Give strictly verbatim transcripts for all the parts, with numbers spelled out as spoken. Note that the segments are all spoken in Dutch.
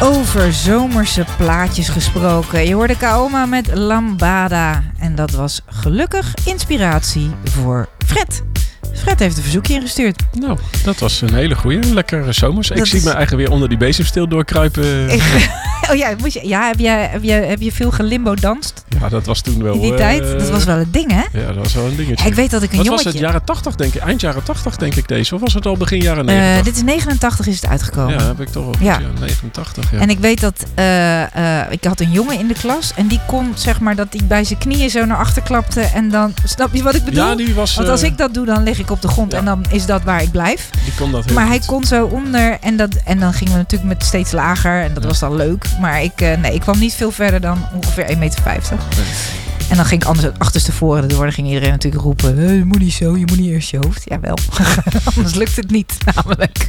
Over zomerse plaatjes gesproken. Je hoorde Kaoma met Lambada. En dat was gelukkig inspiratie voor Fred. Fred heeft een verzoekje ingestuurd. Nou, dat was een hele goeie. Lekkere zomers. Dat Ik zie is... me eigenlijk weer onder die bezemsteel doorkruipen. Oh ja, moet je, ja heb, je, heb, je, heb je veel gelimbo danst? Ja, dat was toen wel... In die uh, tijd? Dat was wel een ding, hè? Ja, dat was wel een dingetje. Ja, ik weet dat ik een Wat jongetje... was het? Jaren tachtig, denk ik. Eind jaren tachtig, denk ik deze. Of was het al begin jaren negentig? Uh, dit is negenentachtig is het uitgekomen. Ja, heb ik toch op. Ja. Ja, negenentachtig, ja. En ik weet dat... Uh, uh, ik had een jongen in de klas. En die kon, zeg maar, dat hij bij zijn knieën zo naar achter klapte. En dan... Snap je wat ik bedoel? Ja, die was... Want als uh, ik dat doe, dan lig ik op de grond. Ja. En dan is dat waar ik blijf. Die kon dat heel Maar goed. hij kon zo onder. En, dat, en dan gingen we natuurlijk met steeds lager. En dat ja. was dan leuk. Maar ik, uh, nee, ik kwam niet veel verder dan ongeveer één meter vijftig. Nee. En dan ging ik anders achterstevoren door. Dan ging iedereen natuurlijk roepen. Hey, je moet niet zo, je moet niet eerst je hoofd. Jawel. Anders lukt het niet, namelijk.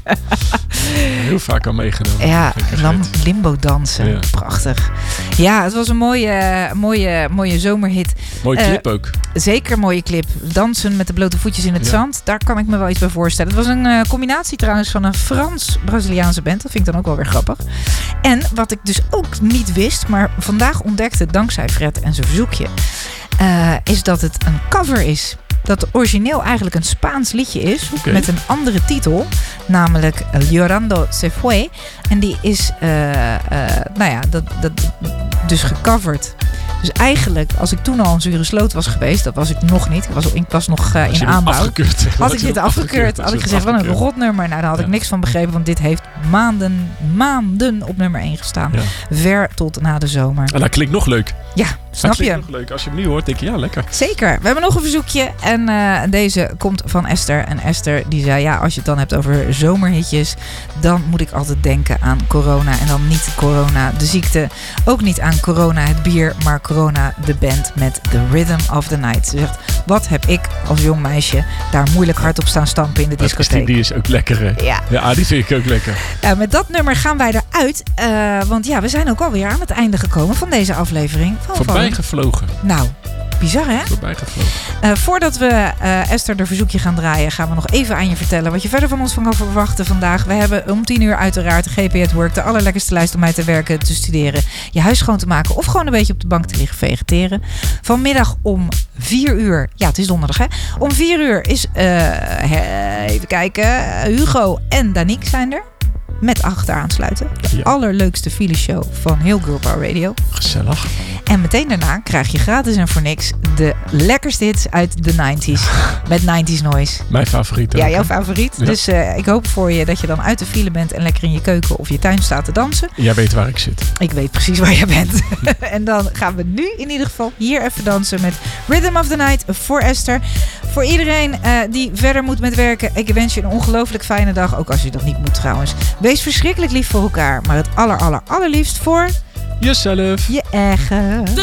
Heel vaak al meegenomen. Ja, lam, limbo dansen. Ja. Prachtig. Ja, het was een mooie, mooie, mooie zomerhit. Mooie clip uh, ook. Zeker mooie clip. Dansen met de blote voetjes in het ja. zand. Daar kan ik me wel iets bij voorstellen. Het was een uh, combinatie trouwens van een Frans-Braziliaanse band. Dat vind ik dan ook wel weer grappig. En wat ik dus ook niet wist, maar vandaag ontdekte dankzij Fred en zijn verzoekje, uh, is dat het een cover is. Dat het origineel eigenlijk een Spaans liedje is. Okay. Met een andere titel. Namelijk Llorando se fue. En die is uh, uh, nou ja, dat, dat, dus gecoverd. Dus eigenlijk, als ik toen al een zure sloot was geweest, dat was ik nog niet. Ik was, ik was nog uh, in aanbouw. Afgekeurd, had ik dit afgekeurd, had ik gezegd, wat een rotnummer. Nou, daar had ja. ik niks van begrepen, want dit heeft maanden, maanden op nummer één gestaan. Ja. Ver tot na de zomer. En dat klinkt nog leuk. Ja, snap dat je? Nog leuk. Als je hem nu hoort, denk je, ja, lekker. Zeker. We hebben nog een verzoekje. En uh, deze komt van Esther. En Esther die zei, ja, als je het dan hebt over zomerhitjes, dan moet ik altijd denken aan corona. En dan niet corona, de ziekte. Ook niet aan corona, het bier, maar corona, de band met The Rhythm of the Night. Ze zegt, wat heb ik als jong meisje daar moeilijk hard op staan stampen in de discotheek. Die is ook lekker, hè? Ja. Ja, die vind ik ook lekker. Uh, met dat nummer gaan wij eruit. Uh, want ja, we zijn ook alweer aan het einde gekomen van deze aflevering. Van Voorbij gevlogen. Nou, bizar hè? Voorbij gevlogen. Uh, voordat we uh, Esther de verzoekje gaan draaien, gaan we nog even aan je vertellen wat je verder van ons van kan verwachten vandaag. We hebben om tien uur uiteraard G P at Work, de allerlekkerste lijst om mee te werken, te studeren, je huis schoon te maken of gewoon een beetje op de bank te liggen vegeteren. Vanmiddag om vier uur, ja het is donderdag hè, om vier uur is, uh, even kijken, Hugo en Danique zijn er. Met achter aansluiten. De ja. allerleukste fileshow van heel Girl Power Radio. Gezellig. En meteen daarna krijg je gratis en voor niks de lekkerste hits uit de nineties. Met nineties Noise. Mijn favoriet ook. Ja, jouw favoriet. Ja. Dus uh, ik hoop voor je dat je dan uit de file bent en lekker in je keuken of je tuin staat te dansen. Jij weet waar ik zit. Ik weet precies waar je bent. En dan gaan we nu in ieder geval hier even dansen met Rhythm of the Night voor Esther. Voor iedereen uh, die verder moet met werken, ik wens je een ongelooflijk fijne dag. Ook als je dat niet moet trouwens. Wees verschrikkelijk lief voor elkaar. Maar het aller, aller, allerliefst voor jezelf. Je eigen.